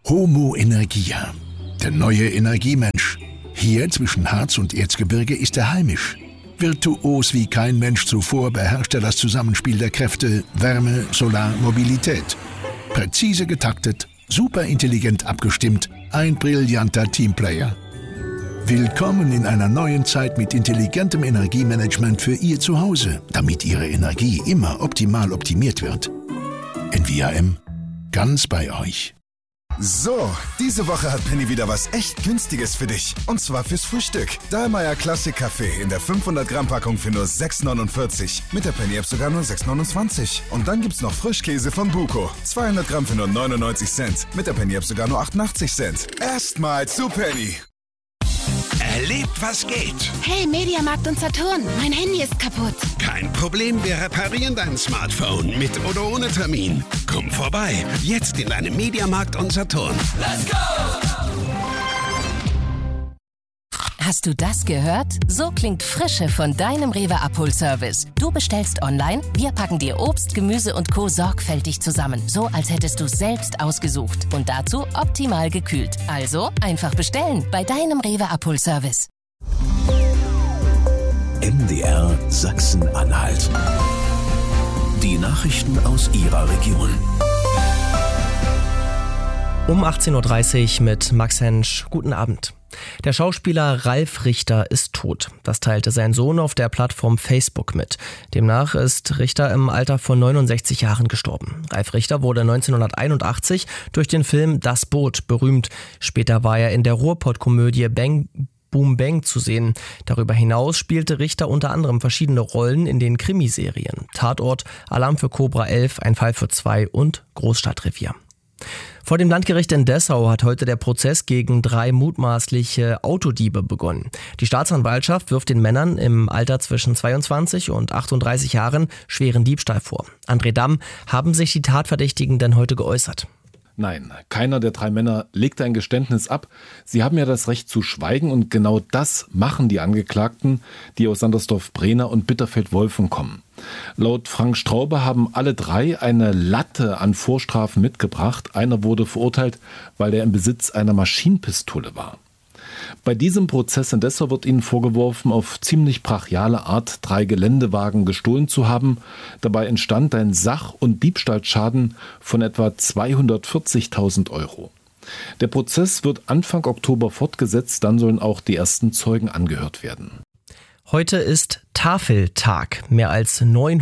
Homo Energia, der neue Energiemensch. Hier zwischen Harz und Erzgebirge ist er heimisch. Virtuos wie kein Mensch zuvor beherrscht er das Zusammenspiel der Kräfte Wärme, Solar, Mobilität. Präzise getaktet, superintelligent abgestimmt, ein brillanter Teamplayer. Willkommen in einer neuen Zeit mit intelligentem Energiemanagement für Ihr Zuhause, damit Ihre Energie immer optimal optimiert wird. NVIM, ganz bei euch. So, diese Woche hat Penny wieder was echt Günstiges für dich. Und zwar fürs Frühstück. Dahlmeier Classic Kaffee in der 500 Gramm Packung für nur 6,49. Mit der Penny App sogar nur 6,29. Und dann gibt's noch Frischkäse von Buko. 200 Gramm für nur 99 Cent. Mit der Penny App sogar nur 88 Cent. Erstmal zu Penny. Erlebt, was geht. Hey, Mediamarkt und Saturn, mein Handy ist kaputt. Kein Problem, wir reparieren dein Smartphone mit oder ohne Termin. Komm vorbei, jetzt in deinem Mediamarkt und Saturn. Let's go! Hast du das gehört? So klingt Frische von deinem Rewe-Abholservice. Du bestellst online, wir packen dir Obst, Gemüse und Co. sorgfältig zusammen. So, als hättest du es selbst ausgesucht. Und dazu optimal gekühlt. Also einfach bestellen bei deinem Rewe-Abholservice. MDR Sachsen-Anhalt. Die Nachrichten aus Ihrer Region. Um 18.30 Uhr mit Max Hensch. Guten Abend. Der Schauspieler Ralf Richter ist tot. Das teilte sein Sohn auf der Plattform Facebook mit. Demnach ist Richter im Alter von 69 Jahren gestorben. Ralf Richter wurde 1981 durch den Film Das Boot berühmt. Später war er in der Ruhrpott-Komödie Bang Boom Bang zu sehen. Darüber hinaus spielte Richter unter anderem verschiedene Rollen in den Krimiserien Tatort, Alarm für Cobra 11, Ein Fall für zwei und Großstadtrevier. Vor dem Landgericht in Dessau hat heute der Prozess gegen 3 mutmaßliche Autodiebe begonnen. Die Staatsanwaltschaft wirft den Männern im Alter zwischen 22 und 38 Jahren schweren Diebstahl vor. André Damm, haben sich die Tatverdächtigen denn heute geäußert? Nein, keiner der 3 Männer legte ein Geständnis ab. Sie haben ja das Recht zu schweigen und genau das machen die Angeklagten, die aus Sandersdorf-Brehna und Bitterfeld-Wolfen kommen. Laut Frank Straube haben alle 3 eine Latte an Vorstrafen mitgebracht. Einer wurde verurteilt, weil er im Besitz einer Maschinenpistole war. Bei diesem Prozess in Dessau wird ihnen vorgeworfen, auf ziemlich brachiale Art 3 Geländewagen gestohlen zu haben. Dabei entstand ein Sach- und Diebstahlschaden von etwa 240.000 Euro. Der Prozess wird Anfang Oktober fortgesetzt, dann sollen auch die ersten Zeugen angehört werden. Heute ist Tafeltag. Mehr als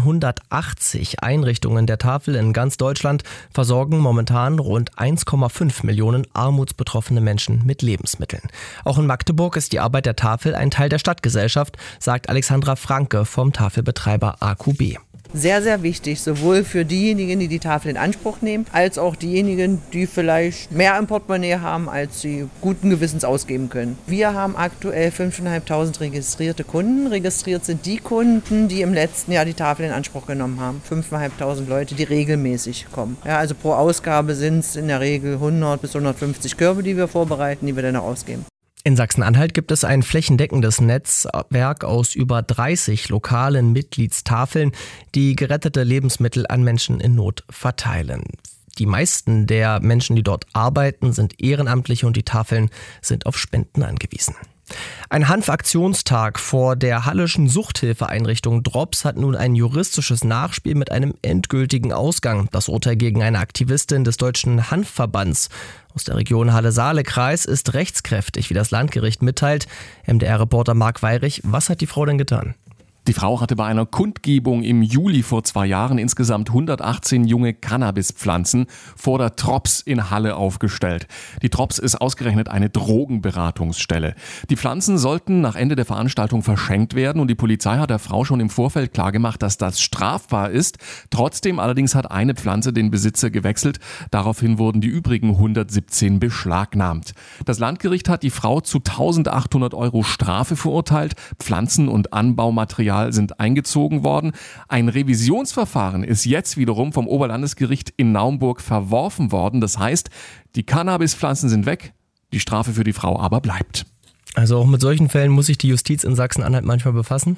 980 Einrichtungen der Tafel in ganz Deutschland versorgen momentan rund 1,5 Millionen armutsbetroffene Menschen mit Lebensmitteln. Auch in Magdeburg ist die Arbeit der Tafel ein Teil der Stadtgesellschaft, sagt Alexandra Franke vom Tafelbetreiber AQB. Sehr, sehr wichtig, sowohl für diejenigen, die die Tafel in Anspruch nehmen, als auch diejenigen, die vielleicht mehr im Portemonnaie haben, als sie guten Gewissens ausgeben können. Wir haben aktuell 5.500 registrierte Kunden. Registriert sind die Kunden, die im letzten Jahr die Tafel in Anspruch genommen haben. 5.500 Leute, die regelmäßig kommen. Ja, also pro Ausgabe sind es in der Regel 100 bis 150 Körbe, die wir vorbereiten, die wir dann auch ausgeben. In Sachsen-Anhalt gibt es ein flächendeckendes Netzwerk aus über 30 lokalen Mitgliedstafeln, die gerettete Lebensmittel an Menschen in Not verteilen. Die meisten der Menschen, die dort arbeiten, sind Ehrenamtliche und die Tafeln sind auf Spenden angewiesen. Ein Hanfaktionstag vor der Halleschen Suchthilfeeinrichtung Drops hat nun ein juristisches Nachspiel mit einem endgültigen Ausgang. Das Urteil gegen eine Aktivistin des Deutschen Hanfverbands aus der Region Halle-Saale-Kreis ist rechtskräftig, wie das Landgericht mitteilt. MDR-Reporter Marc Weyrich, was hat die Frau denn getan? Die Frau hatte bei einer Kundgebung im Juli vor 2 Jahren insgesamt 118 junge Cannabispflanzen vor der Drops in Halle aufgestellt. Die Drops ist ausgerechnet eine Drogenberatungsstelle. Die Pflanzen sollten nach Ende der Veranstaltung verschenkt werden und die Polizei hat der Frau schon im Vorfeld klargemacht, dass das strafbar ist. Trotzdem allerdings hat eine Pflanze den Besitzer gewechselt. Daraufhin wurden die übrigen 117 beschlagnahmt. Das Landgericht hat die Frau zu 1.800 Euro Strafe verurteilt. Pflanzen- und Anbaumaterial sind eingezogen worden. Ein Revisionsverfahren ist jetzt wiederum vom Oberlandesgericht in Naumburg verworfen worden. Das heißt, die Cannabispflanzen sind weg, die Strafe für die Frau aber bleibt. Also auch mit solchen Fällen muss sich die Justiz in Sachsen-Anhalt manchmal befassen.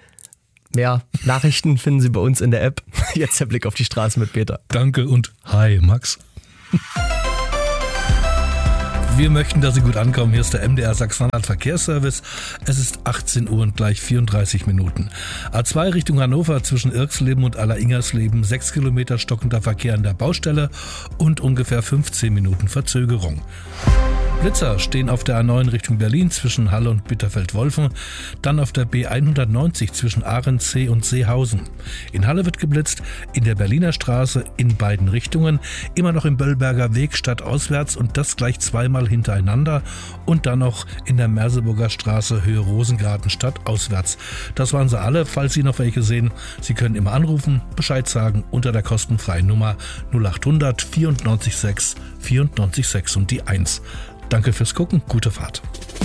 Mehr Nachrichten finden Sie bei uns in der App. Jetzt der Blick auf die Straße mit Peter. Danke und hi Max. Wir möchten, dass Sie gut ankommen. Hier ist der MDR Sachsen-Anhalt Verkehrsservice. Es ist 18 Uhr und gleich 34 Minuten. A2 Richtung Hannover zwischen Irksleben und Alleringers-Leben. 6 Kilometer stockender Verkehr an der Baustelle und ungefähr 15 Minuten Verzögerung. Blitzer stehen auf der A9 Richtung Berlin zwischen Halle und Bitterfeld-Wolfen, dann auf der B190 zwischen Ahrensee und Seehausen. In Halle wird geblitzt, in der Berliner Straße in beiden Richtungen, immer noch im Böllberger Weg stadtauswärts und das gleich zweimal hintereinander und dann noch in der Merseburger Straße Höhe Rosengarten stadtauswärts. Das waren sie alle. Falls Sie noch welche sehen, Sie können immer anrufen, Bescheid sagen unter der kostenfreien Nummer 0800 94 6 94 6 und die 1. Danke fürs Gucken, gute Fahrt.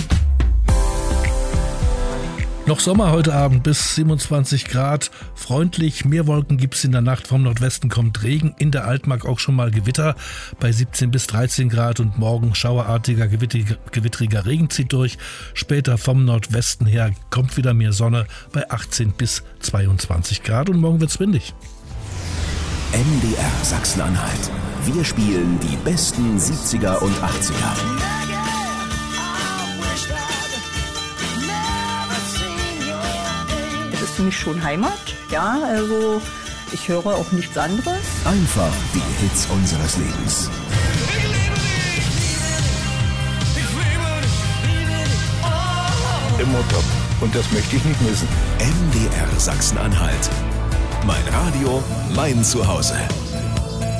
Noch Sommer heute Abend bis 27 Grad, freundlich, mehr Wolken gibt es in der Nacht, vom Nordwesten kommt Regen, in der Altmark auch schon mal Gewitter bei 17 bis 13 Grad und morgen schauerartiger, gewittriger Regen zieht durch, später vom Nordwesten her kommt wieder mehr Sonne bei 18 bis 22 Grad und morgen wird's windig. MDR Sachsen-Anhalt. Wir spielen die besten 70er und 80er. Das ist für mich schon Heimat. Ja, also ich höre auch nichts anderes. Einfach die Hits unseres Lebens. Immer top. Und das möchte ich nicht missen. MDR Sachsen-Anhalt. Mein Radio, mein Zuhause.